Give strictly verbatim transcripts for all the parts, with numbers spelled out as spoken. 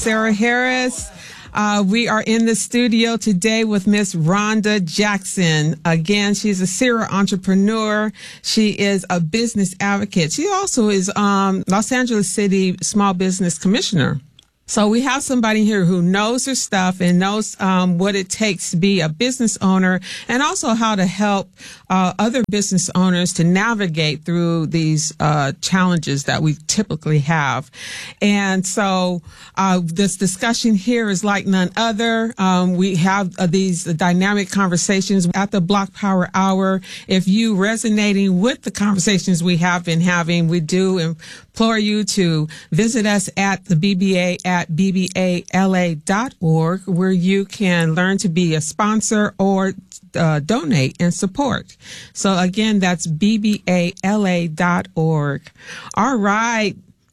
Sarah Harris. Uh, we are in the studio today with Miss Rhonda Jackson. Again, she's a serial entrepreneur. She is a business advocate. She also is um, Los Angeles City Small Business Commissioner. So we have somebody here who knows her stuff and knows um, what it takes to be a business owner, and also how to help uh, other business owners to navigate through these uh, challenges that we typically have. And so uh, this discussion here is like none other. Um, we have uh, these dynamic conversations at the Block Power Hour. If you resonating with the conversations we have been having, we do implore you to visit us at the B B A at b b a l a dot org, where you can learn to be a sponsor or uh, donate and support. So again, that's b b a l a dot org. All right,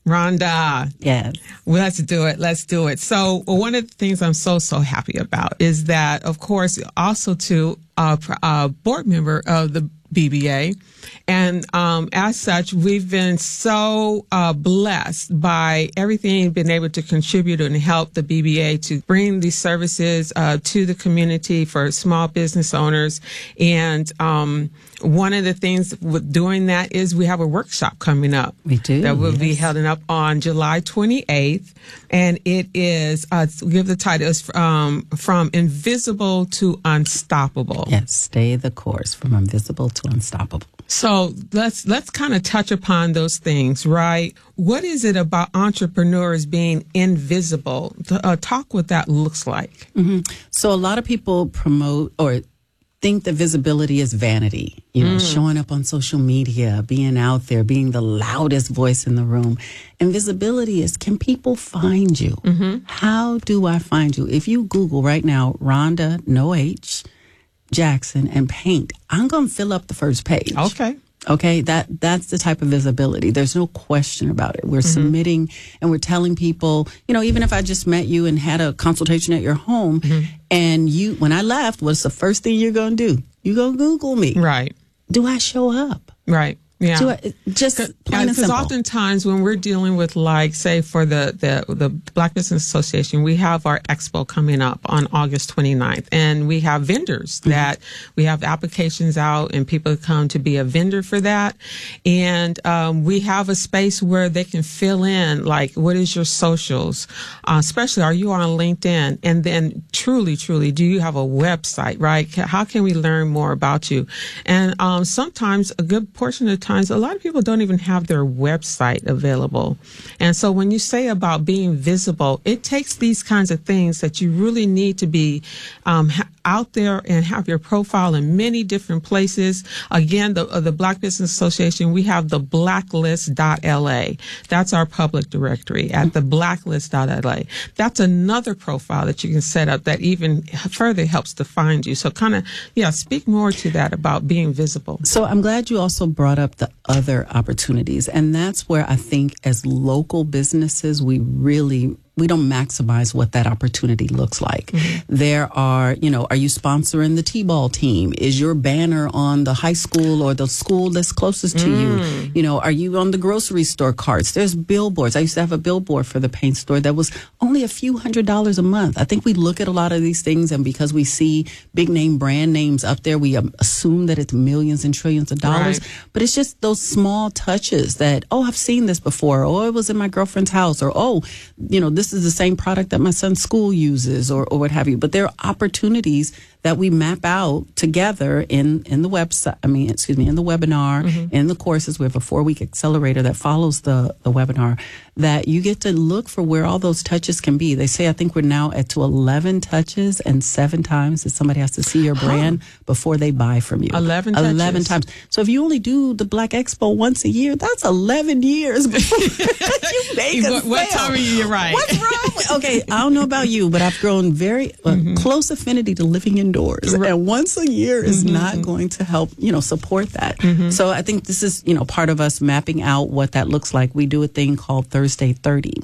Rhonda. Yes. Let's do it. Let's do it. So one of the things I'm so, so happy about is that, of course, also to a uh, uh, board member of the B B A. And um, as such, we've been so uh, blessed by everything been able to contribute and help the B B A to bring these services uh, to the community for small business owners. And um, one of the things with doing that is we have a workshop coming up. We do. That will yes. be held up on July twenty-eighth. And it is, uh, give the title, is um, From Invisible to Unstoppable. Yes, stay the course, from invisible to unstoppable. So let's let's kind of touch upon those things, right? What is it about entrepreneurs being invisible? Uh, talk what that looks like. Mm-hmm. So a lot of people promote or think that visibility is vanity, you know, mm. showing up on social media, being out there, being the loudest voice in the room. And visibility is, can people find you? Mm-hmm. How do I find you? If you Google right now, Rhonda, no H, Jackson, and paint, I'm going to fill up the first page. Okay. Okay, that that's the type of visibility. There's no question about it. We're mm-hmm. submitting and we're telling people, you know, even if I just met you and had a consultation at your home, mm-hmm. and you, when I left, what's the first thing you're going to do? You're going to Google me. Right. Do I show up? Right. Yeah. Do I, just plain and simple. Because oftentimes when we're dealing with, like, say, for the, the, the Black Business Association, we have our expo coming up on August twenty-ninth. And we have vendors mm-hmm. that we have applications out and people come to be a vendor for that. And um, we have a space where they can fill in, like, what is your socials? Uh, especially, are you on LinkedIn? And then truly, truly, do you have a website, right? How can we learn more about you? And um, sometimes a good portion of the time, a lot of people don't even have their website available. And so when you say about being visible, it takes these kinds of things that you really need to be um, ha- out there and have your profile in many different places. Again, the, uh, the Black Business Association, we have the blacklist dot L A. That's our public directory at the blacklist dot L A. That's another profile that you can set up that even further helps to find you. So kind of, yeah, speak more to that about being visible. So I'm glad you also brought up the other opportunities. And that's where I think as local businesses, we really we don't maximize what that opportunity looks like. Mm-hmm. There are, you know, are you sponsoring the T-ball team? Is your banner on the high school or the school that's closest to mm. you? You know, are you on the grocery store carts? There's billboards. I used to have a billboard for the paint store that was only a few hundred dollars a month. I think we look at a lot of these things, and because we see big name brand names up there, we um, assume that it's millions and trillions of dollars. Right. But it's just those small touches that, oh, I've seen this before, or it was in my girlfriend's house, or, oh, you know, this This is the same product that my son's school uses, or, or what have you. But there are opportunities that we map out together in, in the website, I mean, excuse me, in the webinar, mm-hmm. in the courses. We have a four-week accelerator that follows the, the webinar, that you get to look for where all those touches can be. They say, I think we're now at to eleven touches and seven times that somebody has to see your brand huh. before they buy from you. eleven touches. eleven times. So if you only do the Black Expo once a year, that's eleven years before you make a what, sale. What time are you? You're right. What's wrong with, okay, I don't know about you, but I've grown very uh, mm-hmm. close affinity to living indoors. Right. And once a year is mm-hmm. not going to help, you know, support that. Mm-hmm. So I think this is, you know, part of us mapping out what that looks like. We do a thing called Thursday thirty.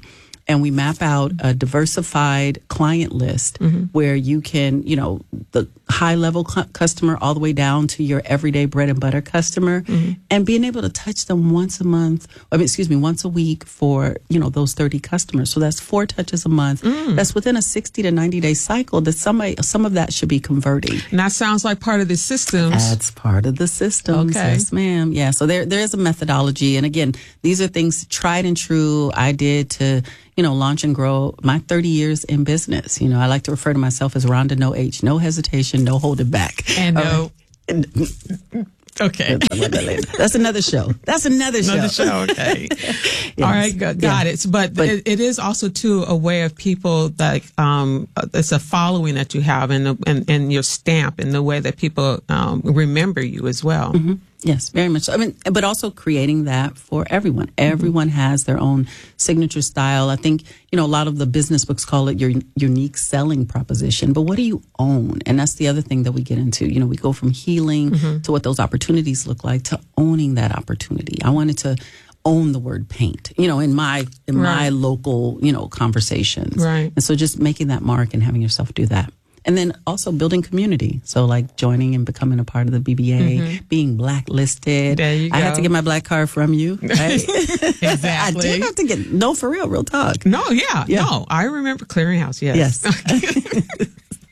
and we map out a diversified client list mm-hmm. where you can, you know, the high level cu- customer all the way down to your everyday bread and butter customer, mm-hmm. and being able to touch them once a month, I mean, excuse me, once a week for, you know, those thirty customers. So that's four touches a month. Mm. That's within a sixty to ninety day cycle that somebody, some of that should be converting. And that sounds like part of the systems. That's part of the systems. Okay. Yes, ma'am. Yeah. So there, there is a methodology. And again, these are things tried and true I did to, you know, launch and grow my thirty years in business. You know, I like to refer to myself as Rhonda No H, no hesitation, no holding back. And no. Right. Okay. That's another show. That's another show. Another show, okay. Yes. All right, got, got yeah. it. But, but it, it is also, too, a way of people that, um, it's a following that you have and, and, and your stamp and the way that people um, remember you as well. Mm-hmm. Yes, very much so. I mean, but also creating that for everyone. Everyone mm-hmm. has their own signature style. I think, you know, a lot of the business books call it your unique selling proposition. But what do you own? And that's the other thing that we get into. You know, we go from healing mm-hmm. to what those opportunities look like to owning that opportunity. I wanted to own the word paint, you know, in my in right. my local, you know, conversations. Right. And so just making that mark and having yourself do that. And then also building community. So like joining and becoming a part of the B B A, mm-hmm. being blacklisted. There you go. I had to get my black card from you. Right? Exactly. I did have to get, no, for real, real talk. No, yeah, yeah. no. I remember Clearinghouse, yes. Yes.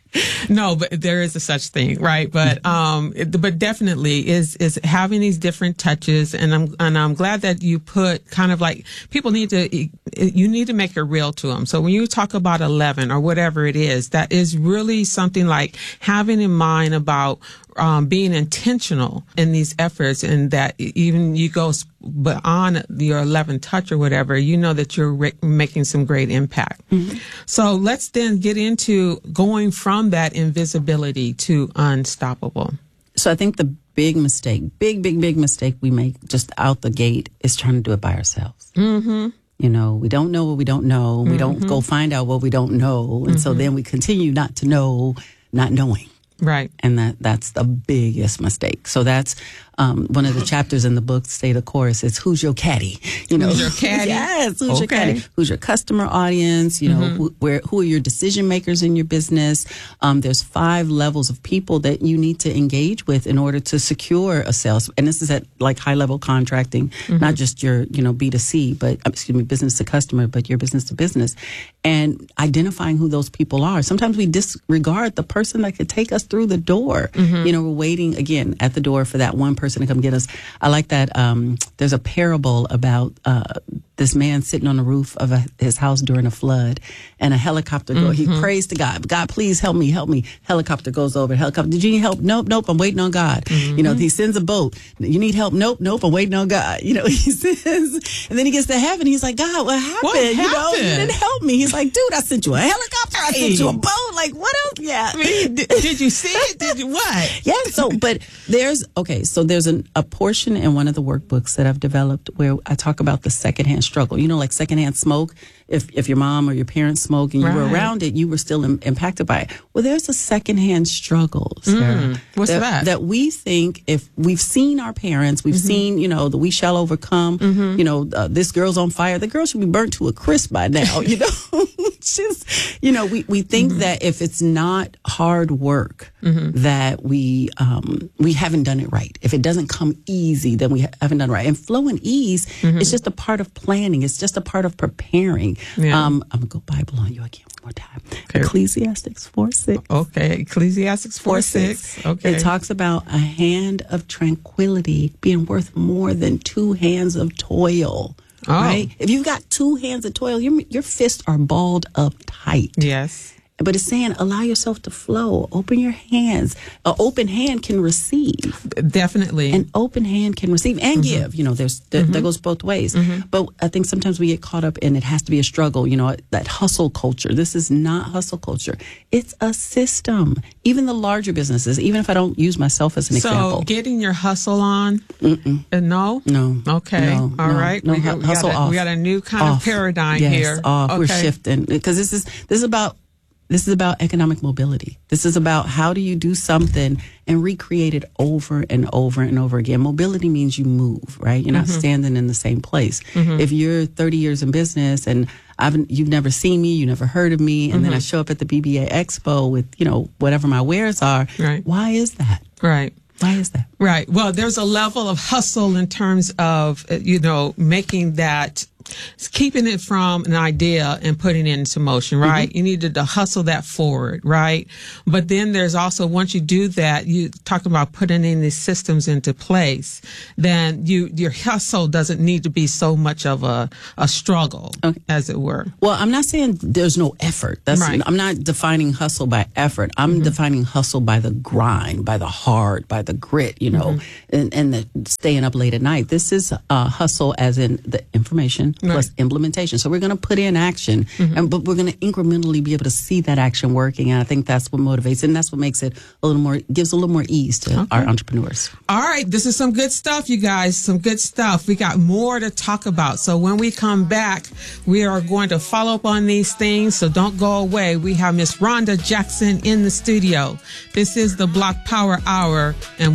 No, but there is a such thing, right? But um, it, but definitely is is having these different touches, and I'm and I'm glad that you put kind of like people need to you need to make it real to them. So when you talk about eleven or whatever it is, that is really something like having in mind about um, being intentional in these efforts, and that even you go beyond your eleven touch or whatever, you know that you're re- making some great impact. Mm-hmm. So let's then get into going from that invisibility to unstoppable. So I think the big mistake, big, big, big mistake we make just out the gate is trying to do it by ourselves. Mm-hmm. You know, we don't know what we don't know. We mm-hmm. don't go find out what we don't know. And mm-hmm. so then we continue not to know, not knowing. Right. And that that's the biggest mistake. So that's um, one of the chapters in the book, Stay the Course. It's who's your caddy? You know, who's your caddy? Yes, who's okay. your caddy? Who's your customer audience? You know, mm-hmm. who, where who are your decision makers in your business? Um, there's five levels of people that you need to engage with in order to secure a sales. And this is at like high level contracting, mm-hmm. not just your you know B to C, but excuse me, business to customer, but your business to business, and identifying who those people are. Sometimes we disregard the person that could take us through the door. Mm-hmm. You know, we're waiting again at the door for that one person to come get us. I like that. Um, there's a parable about uh, this man sitting on the roof of a, his house during a flood, and a helicopter mm-hmm. goes. He prays to God. God, please help me, help me. Helicopter goes over. Helicopter. Did you need help? Nope, nope. I'm waiting on God. Mm-hmm. You know, he sends a boat. You need help? Nope, nope. I'm waiting on God. You know, he says, and then he gets to heaven. He's like, God, what happened? What happened? You know, you didn't help me. He's like, dude, I sent you a helicopter. I sent you a boat. Like, what else? Yeah. I mean, did, did you see it? Did you what? Yeah. So, but there's okay. So there's an, a portion in one of the workbooks that I've developed where I talk about the secondhand struggle. You know, like secondhand smoke. If if your mom or your parents smoke and you right. were around it, you were still im- impacted by it. Well, there's a secondhand struggle, Sarah. Mm, what's that, that? That we think if we've seen our parents, we've mm-hmm. seen, you know, the we shall overcome, mm-hmm. you know, uh, this girl's on fire. The girl should be burnt to a crisp by now, you know. Just, you know, we, we think mm-hmm. that if it's not hard work, mm-hmm. that we um, we haven't done it right. If it doesn't come easy, then we ha- haven't done it right. And flow and ease mm-hmm. is just a part of planning. It's just a part of preparing. Yeah. Um, I'm going to go Bible on you again one more time. Okay. Ecclesiastes four six. Okay. Ecclesiastes four six. Okay. It talks about a hand of tranquility being worth more than two hands of toil. Oh. Right? If you've got two hands of toil, your, your fists are balled up tight. Yes. But it's saying allow yourself to flow. Open your hands. An open hand can receive. Definitely. An open hand can receive and mm-hmm. give. You know, there's th- mm-hmm. that goes both ways. Mm-hmm. But I think sometimes we get caught up in it has to be a struggle. You know, that hustle culture. This is not hustle culture. It's a system. Even the larger businesses, even if I don't use myself as an so example. So getting your hustle on? Mm-mm. Uh, no? No. Okay. No, All no, right. No, we, got, we, hustle got a, off. we got a new kind off. of paradigm yes, here. Off. Okay. We're shifting. Because this is this is about This is about economic mobility. This is about how do you do something and recreate it over and over and over again. Mobility means you move, right? You're not mm-hmm. standing in the same place. Mm-hmm. If you're thirty years in business and I've you've never seen me, you never heard of me, and mm-hmm. then I show up at the B B A Expo with, you know, whatever my wares are. Right. Why is that? Right. Why is that? Right. Well, there's a level of hustle in terms of, you know, making that, keeping it from an idea and putting it into motion, right? Mm-hmm. You needed to hustle that forward, right? But then there's also, once you do that, you talked about putting in these systems into place, then you, your hustle doesn't need to be so much of a, a struggle, okay. as it were. Well, I'm not saying there's no effort. That's, right. I'm not defining hustle by effort. I'm mm-hmm. defining hustle by the grind, by the hard, by the grit, you know, mm-hmm. and, and the staying up late at night. This is uh, hustle as in the information plus right. implementation. So we're going to put in action, mm-hmm. and but we're going to incrementally be able to see that action working. And I think that's what motivates, and that's what makes it a little more, gives a little more ease to okay. our entrepreneurs. All right. This is some good stuff, you guys. Some good stuff. We got more to talk about. So when we come back, we are going to follow up on these things. So don't go away. We have Miss Rhonda Jackson in the studio. This is the Block Power Hour, and